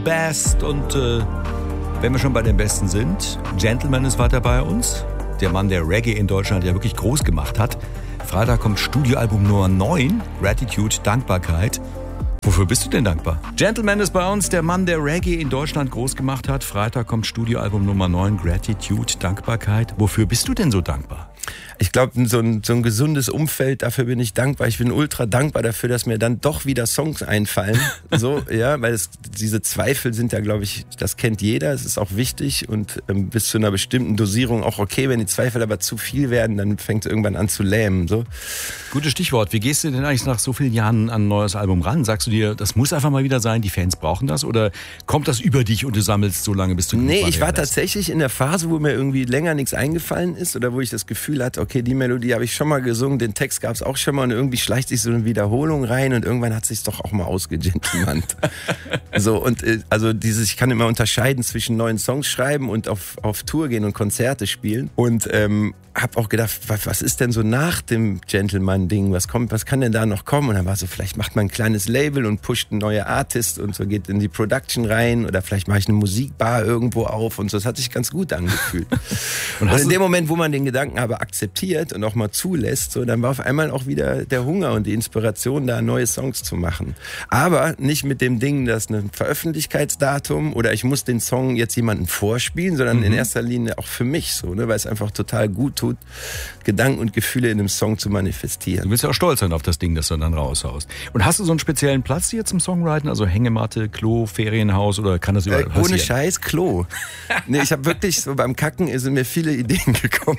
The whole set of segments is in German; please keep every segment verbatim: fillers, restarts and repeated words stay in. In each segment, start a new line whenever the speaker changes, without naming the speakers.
Best. Und äh, wenn wir schon bei den Besten sind, Gentleman ist weiter bei uns. Der Mann, der Reggae in Deutschland ja wirklich groß gemacht hat. Freitag kommt Studioalbum Nummer neun, Gratitude, Dankbarkeit. Wofür bist du denn dankbar? Gentleman ist bei uns, der Mann, der Reggae in Deutschland groß gemacht hat. Freitag kommt Studioalbum Nummer neun, Gratitude, Dankbarkeit. Wofür bist du denn so dankbar?
Ich glaube, so ein, so ein gesundes Umfeld, dafür bin ich dankbar. Ich bin ultra dankbar dafür, dass mir dann doch wieder Songs einfallen. So, ja, weil es, diese Zweifel sind ja, glaube ich, das kennt jeder. Es ist auch wichtig und ähm, bis zu einer bestimmten Dosierung auch okay. Wenn die Zweifel aber zu viel werden, dann fängt es irgendwann an zu lähmen. So.
Gutes Stichwort. Wie gehst du denn eigentlich nach so vielen Jahren an ein neues Album ran? Sagst du dir, das muss einfach mal wieder sein, die Fans brauchen das? Oder kommt das über dich und du sammelst so lange, bis du...
Nee, ich war tatsächlich in der Phase, wo mir irgendwie länger nichts eingefallen ist oder wo ich das Gefühl hatte, okay, die Melodie habe ich schon mal gesungen, den Text gab es auch schon mal und irgendwie schleicht sich so eine Wiederholung rein und irgendwann hat es sich doch auch mal ausgegentlemannt. So, und äh, also dieses, ich kann immer unterscheiden zwischen neuen Songs schreiben und auf, auf Tour gehen und Konzerte spielen und ähm, habe auch gedacht, was, was ist denn so nach dem Gentleman-Ding, was kommt, was kann denn da noch kommen? Und dann war so, vielleicht macht man ein kleines Label und pusht einen neuen Artist und so geht in die Production rein oder vielleicht mache ich eine Musikbar irgendwo auf und so. Das hat sich ganz gut angefühlt. und, und in dem Moment, wo man den Gedanken aber akzeptiert und auch mal zulässt, so, dann war auf einmal auch wieder der Hunger und die Inspiration, da neue Songs zu machen. Aber nicht mit dem Ding, dass ein Veröffentlichkeitsdatum oder ich muss den Song jetzt jemandem vorspielen, sondern mhm. in erster Linie auch für mich so, ne, weil es einfach total gut tut, Gedanken und Gefühle in einem Song zu manifestieren.
Du willst ja auch stolz sein auf das Ding, das du dann raushaust. Und hast du so einen speziellen Platz hier zum Songwriten? Also Hängematte, Klo, Ferienhaus oder kann das überall
äh,
passieren?
Ohne Scheiß, Klo. Nee, ich habe wirklich so beim Kacken sind mir viele Ideen gekommen.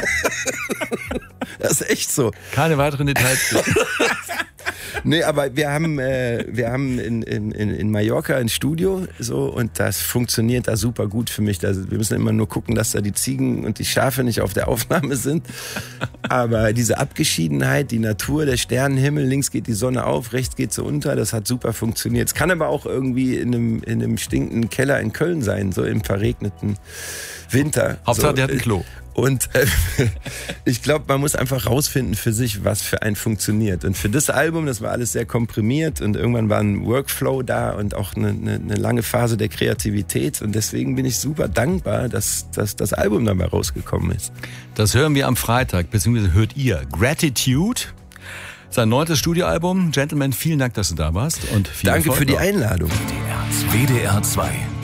Das ist echt so.
Keine weiteren Details.
Nee, aber wir haben, äh, wir haben in, in, in Mallorca ein Studio so und das funktioniert da super gut für mich. Da, wir müssen immer nur gucken, dass da die Ziegen und die Schafe nicht auf der Aufnahme sind. Aber diese Abgeschiedenheit, die Natur, der Sternenhimmel, links geht die Sonne auf, rechts geht sie unter, das hat super funktioniert. Es kann aber auch irgendwie in einem, in einem stinkenden Keller in Köln sein, so im verregneten Winter.
Hauptsache,
so.
Der hat ein Klo.
Und äh, ich glaube, man muss einfach rausfinden für sich, was für einen funktioniert. Und für das Album, das war alles sehr komprimiert und irgendwann war ein Workflow da und auch eine, eine, eine lange Phase der Kreativität. Und deswegen bin ich super dankbar, dass, dass das Album dabei rausgekommen ist. Das hören wir am Freitag, beziehungsweise hört ihr Gratitude, sein neuntes Studioalbum. Gentleman, vielen Dank, dass du da warst. Und viel Danke
Erfolg
für die
noch.
Einladung.
W D R zwei.